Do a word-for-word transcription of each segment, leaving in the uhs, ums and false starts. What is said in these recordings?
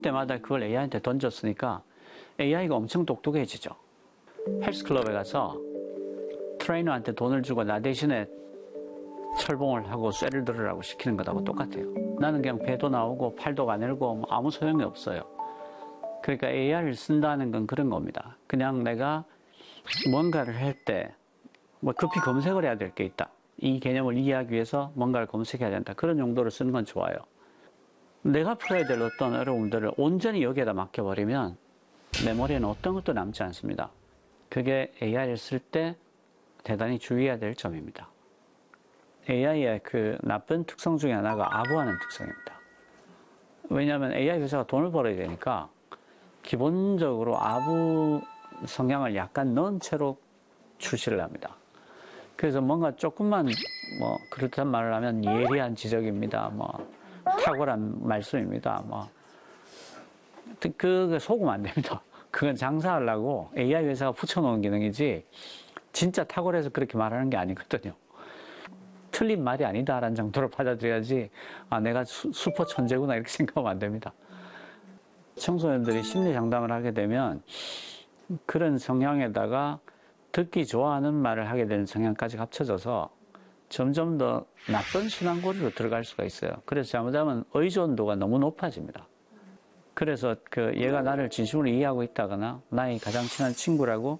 때마다 그걸 에이아이한테 던졌으니까 에이아이가 엄청 똑똑해지죠. 헬스클럽에 가서 트레이너한테 돈을 주고 나 대신에 철봉을 하고 쇠를 들으라고 시키는 것하고 똑같아요. 나는 그냥 배도 나오고 팔도 가늘고 뭐 아무 소용이 없어요. 그러니까 에이아이를 쓴다는 건 그런 겁니다. 그냥 내가 뭔가를 할 때 뭐 급히 검색을 해야 될 게 있다. 이 개념을 이해하기 위해서 뭔가를 검색해야 된다. 그런 용도로 쓰는 건 좋아요. 내가 풀어야 될 어떤 어려움들을 온전히 여기에다 맡겨버리면 내 머리에는 어떤 것도 남지 않습니다. 그게 에이아이를 쓸 때 대단히 주의해야 될 점입니다. 에이아이의 그 나쁜 특성 중에 하나가 아부하는 특성입니다. 왜냐하면 에이아이 회사가 돈을 벌어야 되니까 기본적으로 아부 성향을 약간 넣은 채로 출시를 합니다. 그래서 뭔가 조금만 뭐 그렇단 말을 하면 예리한 지적입니다. 뭐 탁월한 말씀입니다. 뭐 그게 속으면 안 됩니다. 그건 장사하려고 에이아이 회사가 붙여놓은 기능이지 진짜 탁월해서 그렇게 말하는 게 아니거든요. 틀린 말이 아니다라는 정도로 받아들여야지 아 내가 수, 슈퍼 천재구나 이렇게 생각하면 안 됩니다. 청소년들이 심리 상담을 하게 되면 그런 성향에다가 듣기 좋아하는 말을 하게 되는 성향까지 합쳐져서 점점 더 나쁜 순환고리로 들어갈 수가 있어요. 그래서 잘못하면 의존도가 너무 높아집니다. 그래서 그 얘가 나를 진심으로 이해하고 있다거나 나의 가장 친한 친구라고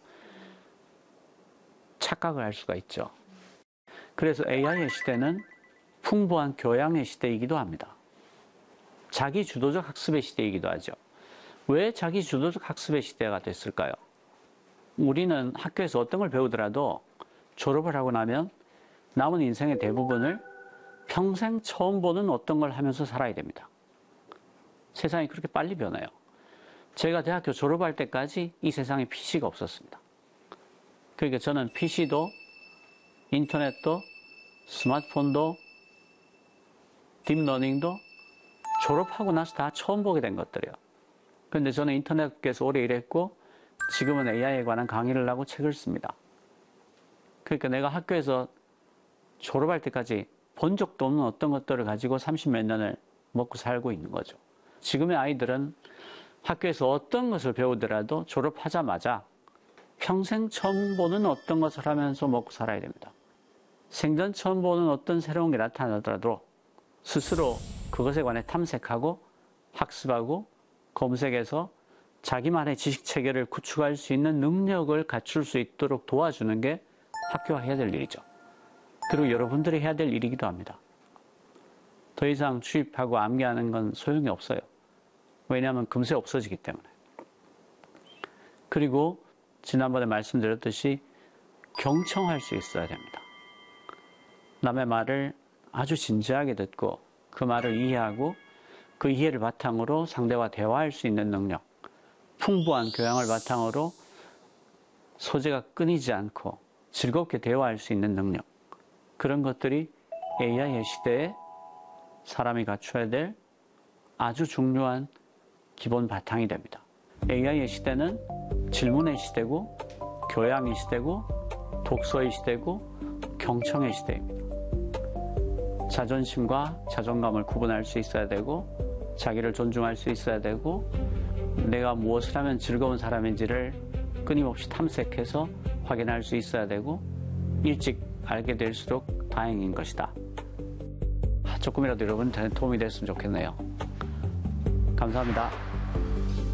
착각을 할 수가 있죠. 그래서 에이아이의 시대는 풍부한 교양의 시대이기도 합니다. 자기 주도적 학습의 시대이기도 하죠. 왜 자기 주도적 학습의 시대가 됐을까요? 우리는 학교에서 어떤 걸 배우더라도 졸업을 하고 나면 남은 인생의 대부분을 평생 처음 보는 어떤 걸 하면서 살아야 됩니다. 세상이 그렇게 빨리 변해요. 제가 대학교 졸업할 때까지 이 세상에 피씨가 없었습니다. 그러니까 저는 피씨도 인터넷도 스마트폰도 딥러닝도 졸업하고 나서 다 처음 보게 된 것들이에요. 그런데 저는 인터넷에서 오래 일했고 지금은 에이아이에 관한 강의를 하고 책을 씁니다. 그러니까 내가 학교에서 졸업할 때까지 본 적도 없는 어떤 것들을 가지고 삼십몇 년을 먹고 살고 있는 거죠. 지금의 아이들은 학교에서 어떤 것을 배우더라도 졸업하자마자 평생 처음 보는 어떤 것을 하면서 먹고 살아야 됩니다. 생전 처음 보는 어떤 새로운 게 나타나더라도 스스로 그것에 관해 탐색하고 학습하고 검색해서 자기만의 지식체계를 구축할 수 있는 능력을 갖출 수 있도록 도와주는 게 학교가 해야 될 일이죠. 그리고 여러분들이 해야 될 일이기도 합니다. 더 이상 주입하고 암기하는 건 소용이 없어요. 왜냐하면 금세 없어지기 때문에. 그리고 지난번에 말씀드렸듯이 경청할 수 있어야 됩니다. 남의 말을 아주 진지하게 듣고 그 말을 이해하고 그 이해를 바탕으로 상대와 대화할 수 있는 능력, 풍부한 교양을 바탕으로 소재가 끊이지 않고 즐겁게 대화할 수 있는 능력, 그런 것들이 에이아이의 시대에 사람이 갖춰야 될 아주 중요한 기본 바탕이 됩니다. 에이아이의 시대는 질문의 시대고 교양의 시대고 독서의 시대고 경청의 시대입니다. 자존심과 자존감을 구분할 수 있어야 되고 자기를 존중할 수 있어야 되고 내가 무엇을 하면 즐거운 사람인지를 끊임없이 탐색해서 확인할 수 있어야 되고 일찍 알게 될수록 다행인 것이다. 조금이라도 여러분한테 도움이 됐으면 좋겠네요. 감사합니다.